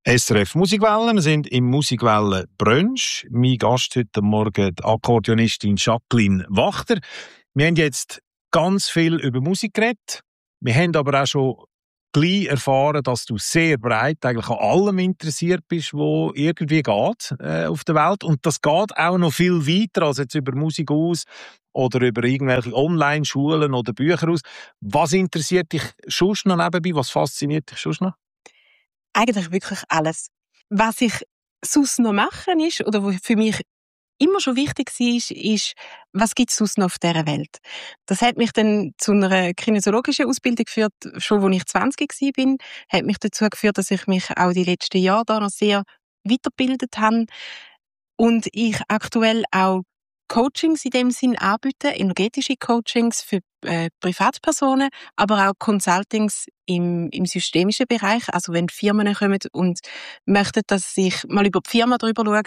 SRF Musikwelle, wir sind im Musikwelle Brunch. Mein Gast heute Morgen, die Akkordeonistin Jacqueline Wachter. Wir haben jetzt ganz viel über Musik geredet. Wir haben aber auch schon gleich erfahren, dass du sehr breit eigentlich an allem interessiert bist, was irgendwie geht auf der Welt. Und das geht auch noch viel weiter als jetzt über Musik aus oder über irgendwelche Online-Schulen oder Bücher aus. Was interessiert dich sonst noch nebenbei? Was fasziniert dich sonst noch? Eigentlich wirklich alles. Was ich sonst noch machen ist, oder was für mich immer schon wichtig war, ist, was gibt es sonst noch auf dieser Welt? Das hat mich dann zu einer kinesiologischen Ausbildung geführt, schon als ich 20 war, hat mich dazu geführt, dass ich mich auch die letzten Jahre da noch sehr weitergebildet habe und ich aktuell auch Coachings in dem Sinn anbiete, energetische Coachings für Privatpersonen, aber auch Consultings im systemischen Bereich. Also wenn Firmen kommen und möchten, dass ich mal über die Firma darüber schaue,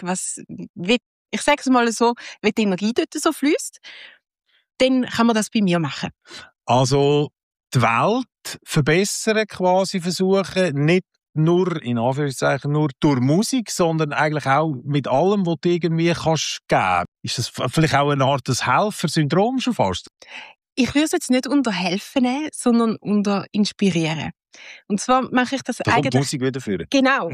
ich sage es mal so, wie die Energie dort so fließt, dann kann man das bei mir machen. Also die Welt verbessern quasi versuchen, nicht nur, in Anführungszeichen, nur durch Musik, sondern eigentlich auch mit allem, was du irgendwie kannst geben. Ist das vielleicht auch eine Art des Helfersyndrom schon fast? Ich würde es jetzt nicht unter Helfen nehmen, sondern unter Inspirieren. Und zwar mache ich das da eigentlich... kommt Musik wieder führen. Genau.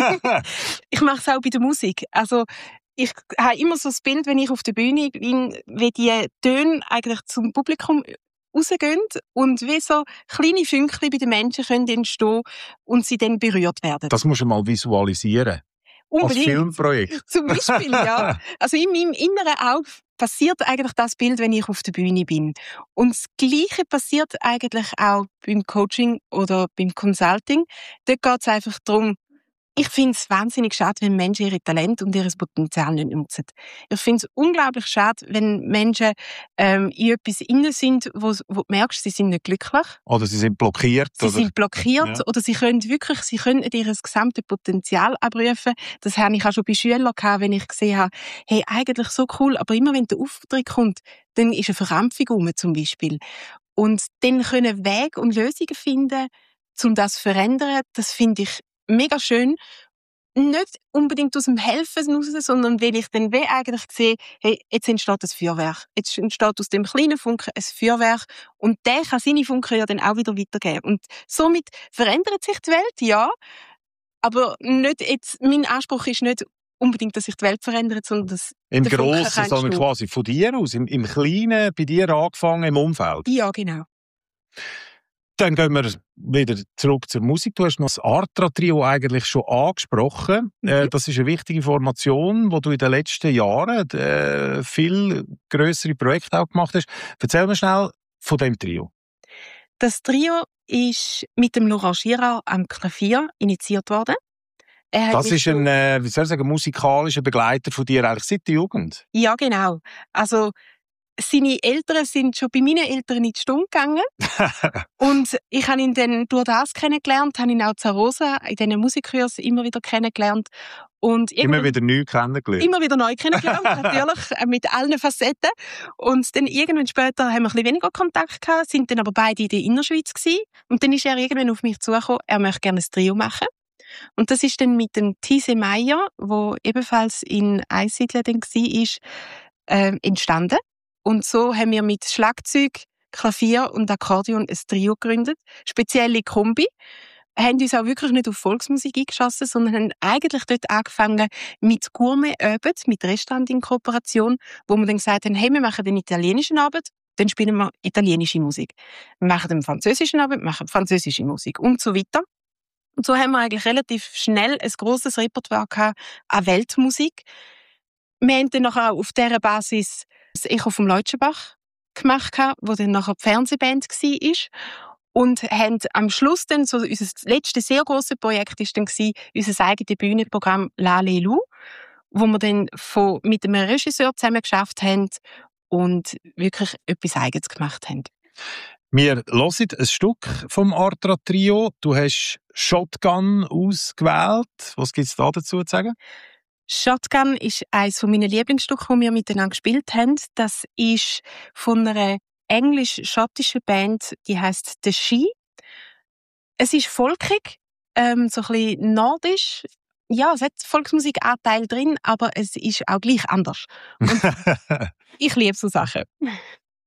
Ich mache es auch bei der Musik. Also ich habe immer so das Bild, wenn ich auf der Bühne bin, wie die Töne eigentlich zum Publikum rausgehen und wie so kleine Fünkchen bei den Menschen können entstehen und sie dann berührt werden. Das musst du mal visualisieren. Unbedingt. Als Filmprojekt. Zum Beispiel, ja. Also in meinem inneren Auge passiert eigentlich das Bild, wenn ich auf der Bühne bin. Und das Gleiche passiert eigentlich auch beim Coaching oder beim Consulting. Dort geht es einfach darum, ich finde es wahnsinnig schade, wenn Menschen ihre Talente und ihr Potenzial nicht nutzen. Ich finde es unglaublich schade, wenn Menschen in etwas inne sind, wo du merkst, sie sind nicht glücklich. Oder sie sind blockiert. Sie sind blockiert oder sie können nicht ihr gesamtes Potenzial abrufen. Das habe ich auch schon bei Schülern gehabt, wenn ich gesehen habe, hey, eigentlich so cool, aber immer wenn der Auftritt kommt, dann ist eine Verkrampfung zum Beispiel. Und dann können Wege und Lösungen finden, um das zu verändern. Das finde ich mega schön. Nicht unbedingt aus dem Helfen raus, sondern weil ich dann eigentlich sehe, hey, jetzt entsteht ein Feuerwerk. Jetzt entsteht aus dem kleinen Funken ein Feuerwerk und der kann seine Funken ja dann auch wieder weitergeben. Und somit verändert sich die Welt, ja, aber nicht jetzt, mein Anspruch ist nicht unbedingt, dass sich die Welt verändert, sondern dass im Grossen, sondern quasi von dir aus, im Kleinen, bei dir angefangen, im Umfeld. Ja, genau. Dann gehen wir wieder zurück zur Musik. Du hast noch das Artra-Trio eigentlich schon angesprochen. Das ist eine wichtige Formation, wo du in den letzten Jahren viel grössere Projekte auch gemacht hast. Erzähl mir schnell von dem Trio. Das Trio ist mit dem Laurent Girard am Klavier initiiert worden. Das ist ein, musikalischer Begleiter von dir eigentlich seit der Jugend? Ja, genau. Also seine Eltern sind schon bei meinen Eltern in die Stunde gegangen. Und ich habe ihn dann durch das kennengelernt, habe ihn auch zu Rosa in diesen Musikkursen immer wieder kennengelernt. Und immer wieder neu kennengelernt. Immer wieder neu kennengelernt, natürlich, mit allen Facetten. Und dann irgendwann später haben wir ein bisschen weniger Kontakt gehabt, sind dann aber beide in der Innerschweiz gewesen. Und dann ist er irgendwann auf mich zugekommen, er möchte gerne ein Trio machen. Und das ist dann mit dem Thise Meyer, der ebenfalls in Einsiedeln dann war, entstanden. Und so haben wir mit Schlagzeug, Klavier und Akkordeon ein Trio gegründet. Spezielle Kombi. Haben uns auch wirklich nicht auf Volksmusik eingeschossen, sondern haben eigentlich dort angefangen mit Gourmet-Abend, mit Restaurant in Kooperation, wo wir dann gesagt haben, hey, wir machen den italienischen Abend, dann spielen wir italienische Musik. Wir machen den französischen Abend, machen französische Musik und so weiter. Und so haben wir eigentlich relativ schnell ein grosses Repertoire gehabt an Weltmusik. Wir haben dann nachher auch auf dieser Basis das Echo vom Leutschenbach gemacht, wo dann nachher die Fernsehband war. Und haben am Schluss dann, so unser letztes sehr grosses Projekt ist dann unser eigenes Bühnenprogramm «L'Alelu», wo wir dann mit einem Regisseur zusammen geschafft haben und wirklich etwas Eigenes gemacht haben. Wir hören ein Stück vom Artra-Trio. Du hast «Shotgun» ausgewählt. Was gibt es da dazu zu sagen? «Shotgun» ist eines meiner Lieblingsstücke, die wir miteinander gespielt haben. Das ist von einer englisch-schottischen Band, die heisst «The She». Es ist folkig, so ein bisschen nordisch, Ja, es hat Volksmusikanteil drin, aber es ist auch gleich anders. Und ich liebe so Sachen.